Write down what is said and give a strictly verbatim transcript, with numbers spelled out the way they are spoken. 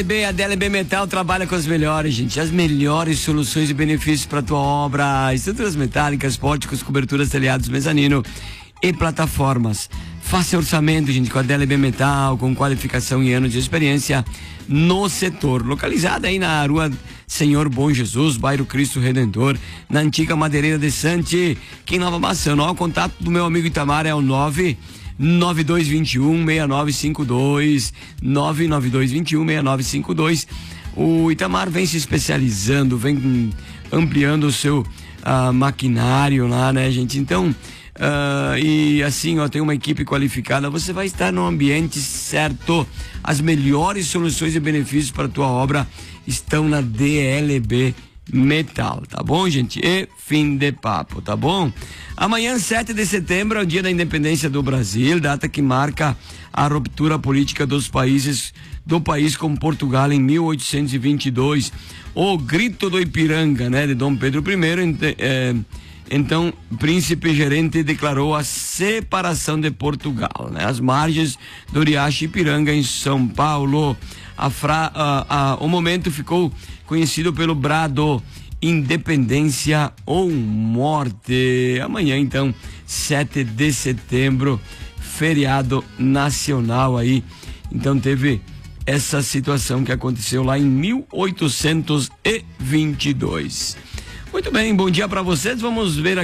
A D L B Metal trabalha com as melhores, gente, as melhores soluções e benefícios para tua obra, estruturas metálicas, pórticos, coberturas, telhados, mezanino e plataformas. Faça orçamento, gente, com a D L B Metal, com qualificação e anos de experiência no setor. Localizada aí na rua Senhor Bom Jesus, bairro Cristo Redentor, na antiga Madeireira de Sante, aqui em Nova Bassano. O contato do meu amigo Itamar é o nove nove dois dois um, seis nove cinco dois, nove nove dois dois um, seis nove cinco dois. O Itamar vem se especializando, vem ampliando o seu uh, maquinário lá, né, gente? Então, uh, e assim, ó, tem uma equipe qualificada, você vai estar no ambiente certo. As melhores soluções e benefícios para a tua obra estão na D L B Metal, tá bom, gente? E fim de papo, tá bom? Amanhã, sete de setembro, é o dia da independência do Brasil, data que marca a ruptura política dos países do país com Portugal em mil oitocentos e vinte e dois. O grito do Ipiranga, né, de Dom Pedro I, é, então, príncipe gerente declarou a separação de Portugal, né? As margens do Riacho Ipiranga em São Paulo. A fra, a, a, o momento ficou conhecido pelo brado Independência ou Morte. Amanhã, então, sete de setembro, feriado nacional aí. Então teve essa situação que aconteceu lá em mil oitocentos e vinte e dois. Muito bem, bom dia para vocês. Vamos ver aqui.